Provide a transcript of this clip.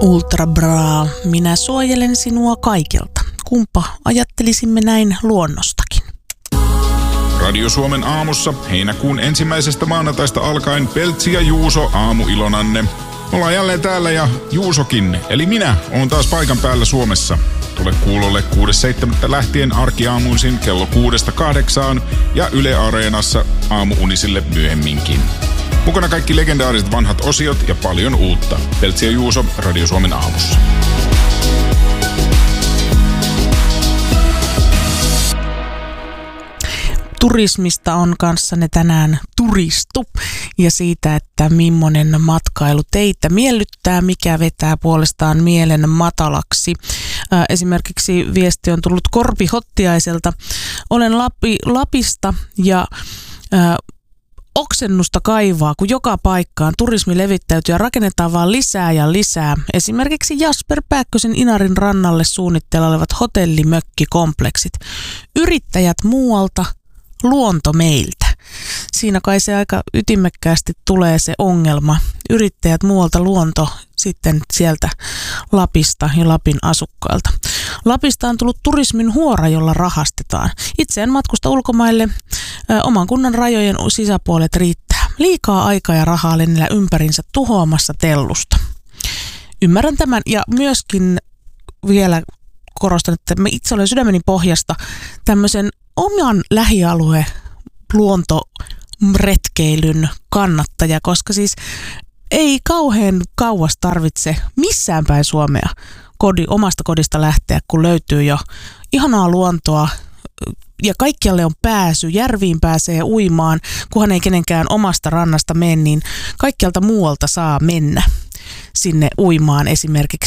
Ultra Bra, minä suojelen sinua kaikilta. Kumpa ajattelisimme näin luonnostakin. Radio Suomen aamussa heinäkuun 1. maanantaista alkaen Peltsi ja Juuso aamuilonanne. Ollaan jälleen täällä ja Juusokin, eli minä, oon taas paikan päällä Suomessa. Tule kuulolle 6.7. lähtien arkiaamuisin kello 6-8 ja Yle Areenassa aamuunisille myöhemminkin. Mukana kaikki legendaariset vanhat osiot ja paljon uutta. Peltsi ja Juuso Radio Suomen aamussa. Turismista on kanssanne tänään turistu ja siitä, että millainen matkailu teitä miellyttää, mikä vetää puolestaan mielen matalaksi. Esimerkiksi viesti on tullut Korpi Hottiaiselta. Olen Lapista ja oksennusta kaivaa, kun joka paikkaan turismi levittäytyy ja rakennetaan vaan lisää ja lisää. Esimerkiksi Jasper Pääkkösen Inarin rannalle suunnitteilla olevat hotellimökkikompleksit. Yrittäjät muualta, luonto meiltä. Siinä kai se aika ytimekkäästi tulee se ongelma. Yrittäjät muualta, luonto sitten sieltä Lapista ja Lapin asukkailta. Lapista on tullut turismin huora, jolla rahastetaan. Itse en matkusta ulkomaille. Oman kunnan rajojen sisäpuolet riittää. Liikaa aikaa ja rahaa lennellä ympärinsä tuhoamassa tellusta. Ymmärrän tämän ja myöskin vielä korostan, että mä itse olen sydämeni pohjasta tämmöisen oman lähialue luontoretkeilyn kannattaja, koska siis ei kauhean kauas tarvitse missään päin Suomea omasta kodista lähteä, kun löytyy jo ihanaa luontoa ja kaikkialle on pääsy, järviin pääsee uimaan, kunhan ei kenenkään omasta rannasta mene, niin kaikkialta muualta saa mennä sinne uimaan esimerkiksi